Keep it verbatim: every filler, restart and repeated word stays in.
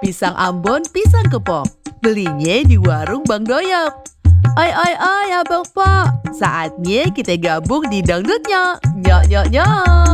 pisang Ambon, pisang kepok. Belinya di warung Bang Doyok. Oi oi oi Abang Po, saatnya kita gabung di dangdutnya. Nyok nyok nyok.